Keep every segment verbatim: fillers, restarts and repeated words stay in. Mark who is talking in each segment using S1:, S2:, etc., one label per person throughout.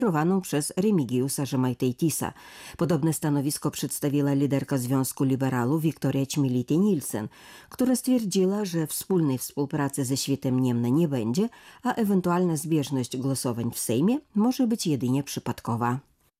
S1: kierowaną przez Remigiusa Żemaitaitisza. Podobne stanowisko przedstawiła liderka Związku Liberałów Wiktoria Čmilytė-Nielsen, która stwierdziła, że wspólnej współpracy ze światem Niemnym nie będzie, a ewentualna zbieżność głosowań w Sejmie może być jedynie przypadkowa.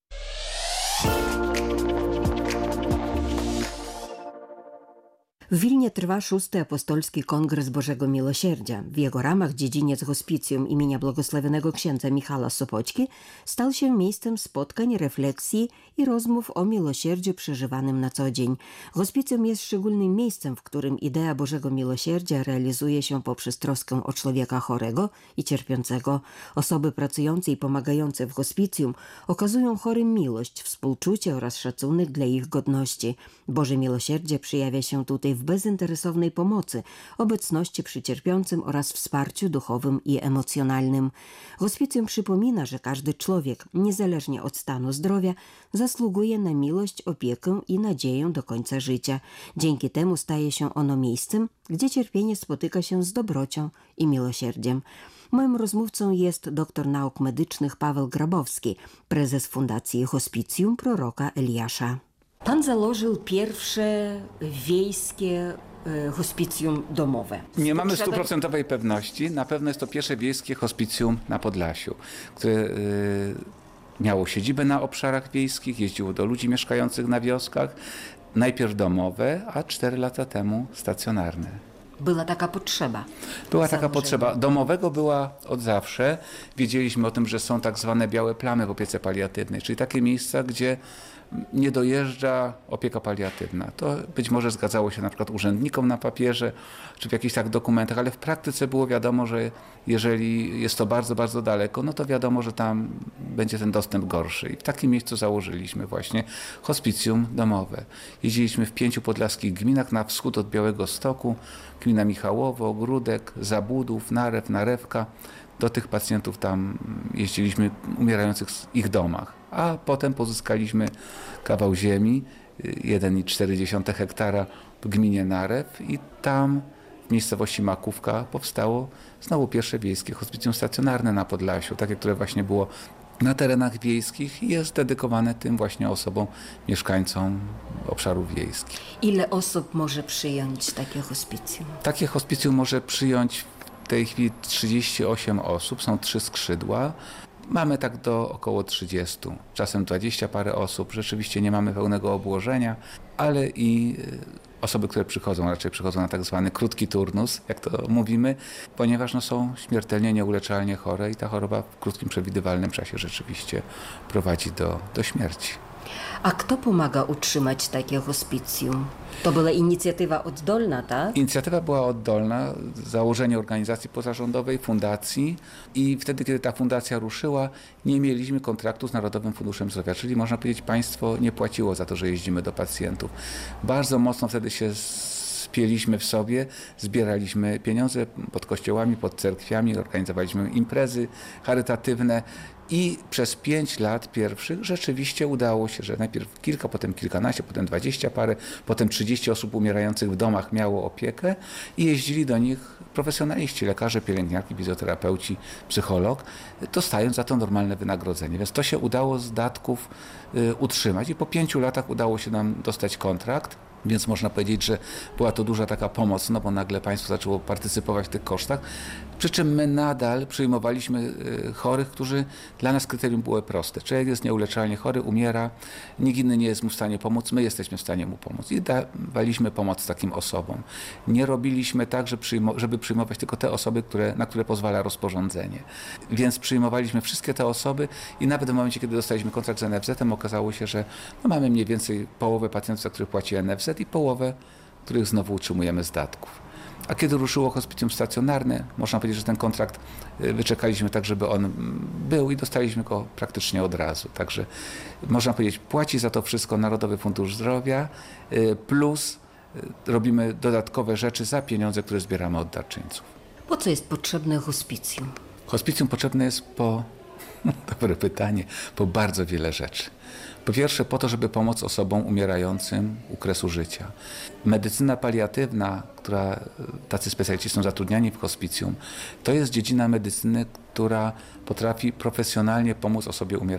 S1: W Wilnie trwa szósty Apostolski Kongres Bożego Miłosierdzia. W jego ramach dziedziniec hospicjum imienia błogosławionego księdza Michała Sopoćki stał się miejscem spotkań, refleksji i rozmów o miłosierdziu przeżywanym na co dzień. Hospicjum jest szczególnym miejscem, w którym idea Bożego Miłosierdzia realizuje się poprzez troskę o człowieka chorego i cierpiącego. Osoby pracujące i pomagające w hospicjum okazują chorym miłość, współczucie oraz szacunek dla ich godności. Boże Miłosierdzie przejawia się tutaj w bezinteresownej pomocy, obecności przy cierpiącym oraz wsparciu duchowym i emocjonalnym. Hospicjum przypomina, że każdy człowiek, niezależnie od stanu zdrowia, zasługuje na miłość, opiekę i nadzieję do końca życia. Dzięki temu staje się ono miejscem, gdzie cierpienie spotyka się z dobrocią i miłosierdziem. Moim rozmówcą jest doktor nauk medycznych Paweł Grabowski, prezes Fundacji Hospicjum Proroka Eliasza. Pan założył pierwsze wiejskie e, hospicjum domowe.
S2: Nie mamy stuprocentowej pewności. Na pewno jest to pierwsze wiejskie hospicjum na Podlasiu, które y, miało siedzibę na obszarach wiejskich, jeździło do ludzi mieszkających na wioskach. Najpierw domowe, a cztery lata temu stacjonarne.
S1: Była taka potrzeba.
S2: Była taka potrzeba. Domowego była od zawsze. Wiedzieliśmy o tym, że są tak zwane białe plamy w opiece paliatywnej, czyli takie miejsca, gdzie nie dojeżdża opieka paliatywna. To być może zgadzało się na przykład urzędnikom na papierze, czy w jakichś tak dokumentach, ale w praktyce było wiadomo, że jeżeli jest to bardzo, bardzo daleko, no to wiadomo, że tam będzie ten dostęp gorszy. I w takim miejscu założyliśmy właśnie hospicjum domowe. Jeździliśmy w pięciu podlaskich gminach na wschód od Białegostoku, gmina Michałowo, Ogródek, Zabudów, Narew, Narewka. Do tych pacjentów tam jeździliśmy, umierających w ich domach. A potem pozyskaliśmy kawał ziemi, jeden i cztery dziesiąte hektara w gminie Narew i tam w miejscowości Makówka powstało znowu pierwsze wiejskie hospicjum stacjonarne na Podlasiu, takie, które właśnie było na terenach wiejskich i jest dedykowane tym właśnie osobom, mieszkańcom obszarów wiejskich.
S1: Ile osób może przyjąć takie hospicjum?
S2: Takie hospicjum może przyjąć w tej chwili trzydzieści osiem osób, są trzy skrzydła. Mamy tak do około trzydziestu, czasem dwadzieścia parę osób. Rzeczywiście nie mamy pełnego obłożenia, ale i osoby, które przychodzą, raczej przychodzą na tak zwany krótki turnus, jak to mówimy, ponieważ no, są śmiertelnie, nieuleczalnie chore i ta choroba w krótkim, przewidywalnym czasie rzeczywiście prowadzi do, do śmierci.
S1: A kto pomaga utrzymać takie hospicjum? To była inicjatywa oddolna, tak?
S2: Inicjatywa była oddolna, założenie organizacji pozarządowej, fundacji i wtedy, kiedy ta fundacja ruszyła, nie mieliśmy kontraktu z Narodowym Funduszem Zdrowia, czyli można powiedzieć, państwo nie płaciło za to, że jeździmy do pacjentów. Bardzo mocno wtedy się spieliśmy w sobie, zbieraliśmy pieniądze pod kościołami, pod cerkwiami, organizowaliśmy imprezy charytatywne. I przez pięć lat pierwszych rzeczywiście udało się, że najpierw kilka, potem kilkanaście, potem dwadzieścia parę, potem trzydzieści osób umierających w domach miało opiekę i jeździli do nich profesjonaliści, lekarze, pielęgniarki, fizjoterapeuci, psycholog, dostając za to normalne wynagrodzenie. Więc to się udało z datków y, utrzymać i po pięciu latach udało się nam dostać kontrakt. Więc można powiedzieć, że była to duża taka pomoc, no bo nagle państwo zaczęło partycypować w tych kosztach. Przy czym my nadal przyjmowaliśmy chorych, którzy dla nas kryterium było proste. Człowiek jest nieuleczalnie chory, umiera, nikt inny nie jest mu w stanie pomóc, my jesteśmy w stanie mu pomóc. I dawaliśmy pomoc takim osobom. Nie robiliśmy tak, żeby przyjmować tylko te osoby, które, na które pozwala rozporządzenie. Więc przyjmowaliśmy wszystkie te osoby i nawet w momencie, kiedy dostaliśmy kontrakt z N F Z-em, okazało się, że no mamy mniej więcej połowę pacjentów, za których płaci N F Z i połowę, których znowu utrzymujemy z datków. A kiedy ruszyło hospicjum stacjonarne, można powiedzieć, że ten kontrakt wyczekaliśmy tak, żeby on był i dostaliśmy go praktycznie od razu. Także można powiedzieć, płaci za to wszystko Narodowy Fundusz Zdrowia, plus robimy dodatkowe rzeczy za pieniądze, które zbieramy od darczyńców.
S1: Po co jest potrzebne hospicjum?
S2: Hospicjum potrzebne jest po, dobre pytanie, po bardzo wiele rzeczy. Po pierwsze po to, żeby pomóc osobom umierającym u kresu życia. Medycyna paliatywna, która tacy specjaliści są zatrudniani w hospicjum, to jest dziedzina medycyny, która potrafi profesjonalnie pomóc osobie umierającej.